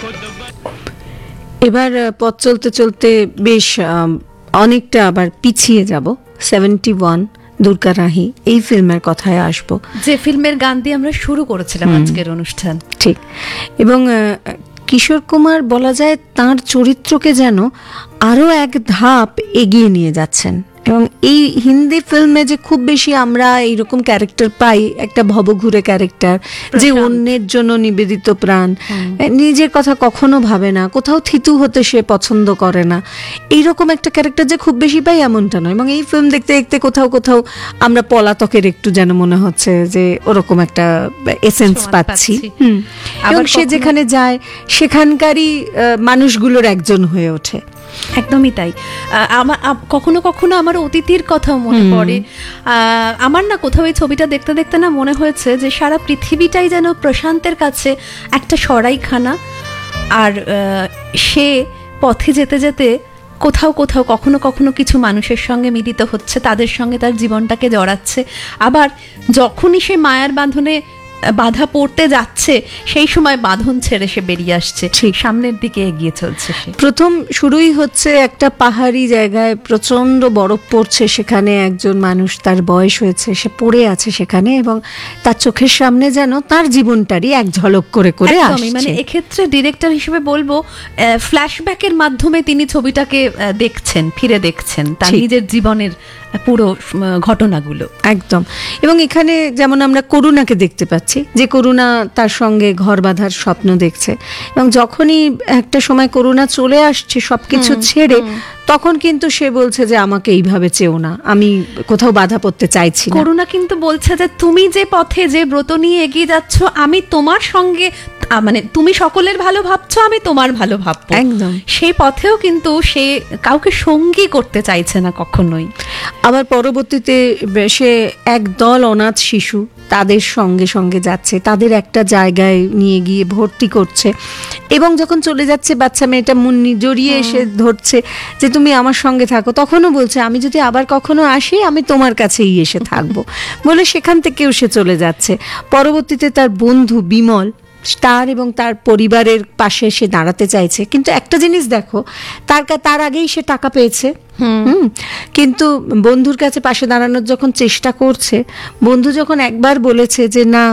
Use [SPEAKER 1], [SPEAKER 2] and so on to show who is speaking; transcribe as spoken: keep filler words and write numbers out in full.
[SPEAKER 1] এবার আহ, পথ চলতে চলতে বেশ আম, অনেকটা আবার পিছিয়ে যাব। সেভেন্টি ওয়ান দুর্গা রাহি এই ফিল্মের কথায় আসবো,
[SPEAKER 2] যে ফিল্মের গান দিয়ে আমরা শুরু করেছিলাম আজকের অনুষ্ঠান।
[SPEAKER 1] ঠিক। এবং আহ, কিশোর কুমার বলা যায় তার চরিত্রকে যেন আরো এক ধাপ এগিয়ে নিয়ে যাচ্ছেন। এবং এই হিন্দি ফিল্মে যে খুব বেশি আমরা এইরকম ক্যারেক্টার পাই, একটা ভবঘুরে ক্যারেক্টার যে অন্যের জন্য নিবেদিত প্রাণ, নিজের কথা কখনো ভাবে না, কোথাও থিতু হতে সে পছন্দ করে না, এইরকম একটা ক্যারেক্টার যে খুব বেশি পাই এমনটা নয়। এবং এই ফিল্ম দেখতে দেখতে কোথাও কোথাও আমরা পলাতকের একটু যেন মনে হচ্ছে যে ওরকম একটা এসেন্স পাচ্ছি। হুম, এবং সে যেখানে যায় সেখানকারই আহ, মানুষগুলোর একজন হয়ে ওঠে।
[SPEAKER 2] একদমই তাই। আহ, আমার আপ- কখনো কখনো আমার অতীতের কথাও মনে পড়ে। আহ, আমার না কোথাও এই ছবিটা দেখতে দেখতে না মনে হয়েছে যে সারা পৃথিবীটাই যেন প্রশান্তের কাছে একটা সরাইখানা, আর আহ, সে পথে যেতে যেতে কোথাও কোথাও কখনো কখনো কিছু মানুষের সঙ্গে মিলিত হচ্ছে, তাদের সঙ্গে তার জীবনটাকে জড়াচ্ছে, আবার যখনই সে মায়ার বাঁধনে বাধা পড়তে যাচ্ছে সেই সময় বাঁধন ছেড়ে সে বেরিয়ে আসছে,
[SPEAKER 1] ঠিক।
[SPEAKER 2] সামনের দিকে এগিয়ে চলছে সে।
[SPEAKER 1] প্রথম শুরুই হচ্ছে একটা পাহাড়ি জায়গায়, প্রচন্ড বরফ পড়ছে, সেখানে একজন মানুষ, তার বয়স হয়েছে, সে পড়ে আছে সেখানে, এবং তার চোখের সামনে যেন তার জীবনটারই এক ঝলক করে করে
[SPEAKER 2] একদমই, মানে
[SPEAKER 1] আসছে।
[SPEAKER 2] এক্ষেত্রে ডিরেক্টর হিসেবে বলবো ফ্ল্যাশব্যাকের মাধ্যমে তিনি ছবিটাকে আহ, দেখছেন, ফিরে দেখছেন তার
[SPEAKER 1] ঠিক।
[SPEAKER 2] নিজের জীবনের আহ, পুরো আহ, ঘটনাগুলো।
[SPEAKER 1] একদম। এবং এখানে যেমন আমরা করুণাকে দেখতে পাচ্ছি, যে করুণা তার সঙ্গে ঘর বাঁধার স্বপ্ন দেখছে, এবং যখনই একটা সময় করুণা চলে আসছে সবকিছু ছেড়ে, তখন কিন্তু সে বলছে যে আমাকে এইভাবে চেও না, আমি কোথাও বাধা পড়তে চাইছি না।
[SPEAKER 2] করুণা কিন্তু বলছে যে তুমি যে পথে, যে ব্রত নিয়ে এগিয়ে যাচ্ছ, আমি তোমার সঙ্গে, আহ, মানে তুমি সকলের ভালো ভাবছো, আমি তোমার ভালো ভাববো।
[SPEAKER 1] একদম।
[SPEAKER 2] সেই পথেও কিন্তু সে কাউকে সঙ্গী করতে চাইছে না কখনোই।
[SPEAKER 1] আবার পরবর্তীতে সে একদল অনাথ শিশু, তাদের সঙ্গে সঙ্গে যাচ্ছে, তাদের একটা জায়গায় নিয়ে গিয়ে ভর্তি করছে, এবং যখন চলে যাচ্ছে বাচ্চা মেয়েটা মুন্নি জড়িয়ে এসে ধরছে যে তুমি আমার সঙ্গে থাকো, তখনও বলছে আমি যদি আবার কখনো আসি আমি তোমার কাছেই এসে থাকবো বলে সেখান থেকেও সে চলে যাচ্ছে। পরবর্তীতে তার বন্ধু বিমল, তার এবং তার পরিবারের পাশে সে দাঁড়াতে চাইছে, কিন্তু একটা জিনিস দেখো, তার কা- তার আগেই সে টাকা পেয়েছে। হুম, কিন্তু বন্ধুর কাছে পাশে দাঁড়ানোর যখন চেষ্টা করছে, বন্ধু যখন একবার বলেছে যে না